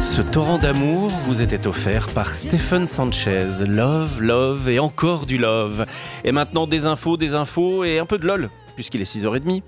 Ce torrent d'amour vous était offert par Stephen Sanchez. Love, love et encore du love. Et maintenant des infos et un peu de lol, puisqu'il est 6h30.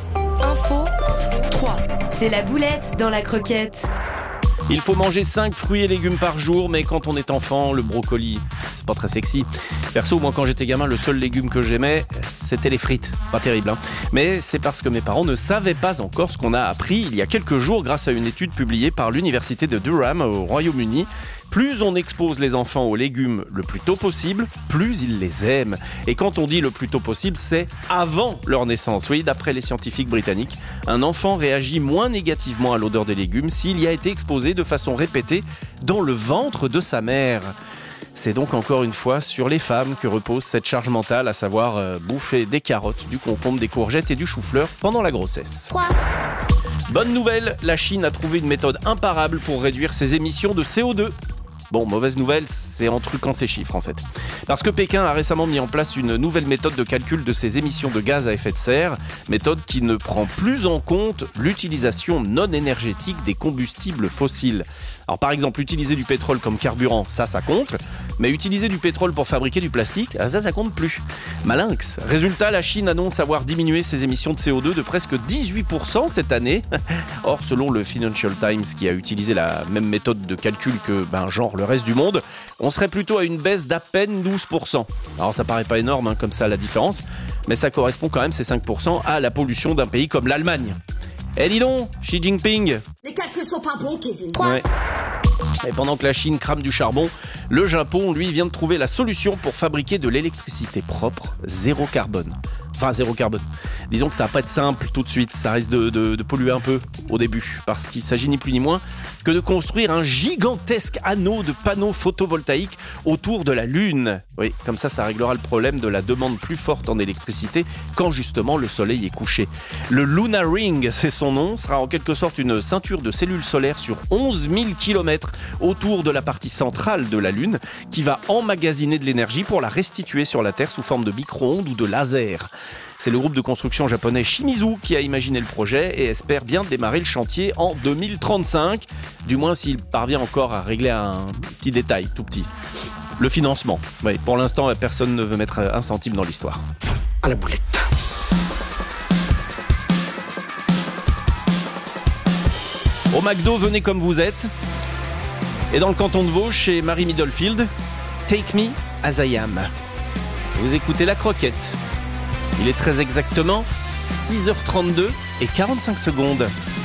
Info 3. C'est la boulette dans la croquette. Il faut manger 5 fruits et légumes par jour, mais quand on est enfant, le brocoli, c'est pas très sexy. Perso, moi quand j'étais gamin, le seul légume que j'aimais, c'était les frites. Pas terrible, hein. Mais c'est parce que mes parents ne savaient pas encore ce qu'on a appris il y a quelques jours grâce à une étude publiée par l'université de Durham au Royaume-Uni. Plus on expose les enfants aux légumes le plus tôt possible, plus ils les aiment. Et quand on dit le plus tôt possible, c'est avant leur naissance. Oui, d'après les scientifiques britanniques, un enfant réagit moins négativement à l'odeur des légumes s'il y a été exposé de façon répétée dans le ventre de sa mère. C'est donc encore une fois sur les femmes que repose cette charge mentale, à savoir bouffer des carottes, du concombre, des courgettes et du chou-fleur pendant la grossesse. 3. Bonne nouvelle, la Chine a trouvé une méthode imparable pour réduire ses émissions de CO2. Bon, mauvaise nouvelle, c'est en truquant ces chiffres en fait. Parce que Pékin a récemment mis en place une nouvelle méthode de calcul de ses émissions de gaz à effet de serre, méthode qui ne prend plus en compte l'utilisation non énergétique des combustibles fossiles. Alors par exemple, utiliser du pétrole comme carburant, ça compte, mais utiliser du pétrole pour fabriquer du plastique, ça compte plus. Malinx. Résultat, la Chine annonce avoir diminué ses émissions de CO2 de presque 18% cette année. Or, selon le Financial Times, qui a utilisé la même méthode de calcul que genre le reste du monde, on serait plutôt à une baisse d'à peine 12%. Alors ça paraît pas énorme comme ça la différence, mais ça correspond quand même ces 5% à la pollution d'un pays comme l'Allemagne. Eh dis donc, Xi Jinping. Les calculs sont pas bons, Kevin. 3. Ouais. Et pendant que la Chine crame du charbon, le Japon, lui, vient de trouver la solution pour fabriquer de l'électricité propre, zéro carbone. Enfin, zéro carbone. Disons que ça va pas être simple tout de suite, ça risque de polluer un peu au début, parce qu'il s'agit ni plus ni moins que de construire un gigantesque anneau de panneaux photovoltaïques autour de la Lune. Oui, comme ça réglera le problème de la demande plus forte en électricité quand justement le soleil est couché. Le Lunar Ring, c'est son nom, sera en quelque sorte une ceinture de cellules solaires sur 11 000 km autour de la partie centrale de la Lune, qui va emmagasiner de l'énergie pour la restituer sur la Terre sous forme de micro-ondes ou de laser. C'est le groupe de construction japonais Shimizu qui a imaginé le projet et espère bien démarrer le chantier en 2035, du moins s'il parvient encore à régler un petit détail, tout petit. Le financement. Oui, pour l'instant, personne ne veut mettre un centime dans l'histoire. À la boulette. Au McDo, venez comme vous êtes. Et dans le canton de Vaud, chez Marie Middlefield, Take Me As I Am. Vous écoutez La Croquette. Il est très exactement 6h32 et 45 secondes.